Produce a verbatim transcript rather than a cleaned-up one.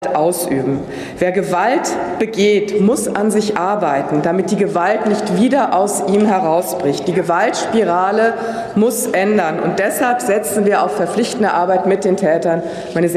ausüben. Wer Gewalt begeht, muss an sich arbeiten, damit die Gewalt nicht wieder aus ihm herausbricht. Die Gewaltspirale muss ändern. Und deshalb setzen wir auf verpflichtende Arbeit mit den Tätern. Meine